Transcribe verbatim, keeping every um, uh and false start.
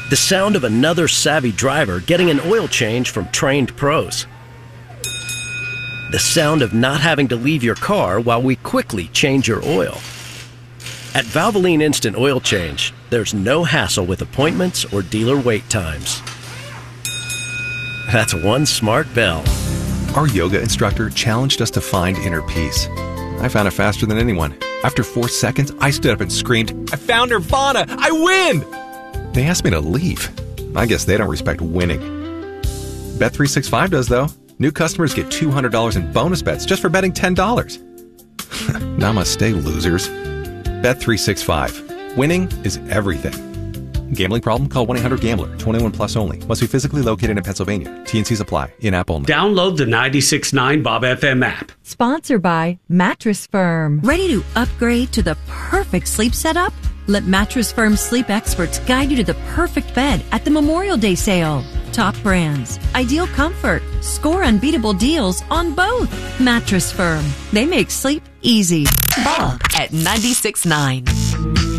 The sound of another savvy driver getting an oil change from trained pros. The sound of not having to leave your car while we quickly change your oil. At Valvoline Instant Oil Change, there's no hassle with appointments or dealer wait times. That's one smart bell. Our yoga instructor challenged us to find inner peace. I found it faster than anyone. After four seconds, I stood up and screamed, "I found Nirvana! I win!" They asked me to leave. I guess they don't respect winning. Bet three sixty-five does, though. New customers get two hundred dollars in bonus bets just for betting ten dollars. Namaste, losers. Bet three sixty-five. Winning is everything. Gambling problem? Call one eight hundred gambler. twenty-one plus only. Must be physically located in Pennsylvania. T N Cs apply. In-app only. Download the ninety-six point nine Bob F M app. Sponsored by Mattress Firm. Ready to upgrade to the perfect sleep setup? Let Mattress Firm sleep experts guide you to the perfect bed at the Memorial Day sale. Top brands, ideal comfort, score unbeatable deals on both. Mattress Firm. They make sleep easy. Bob at ninety-six point nine.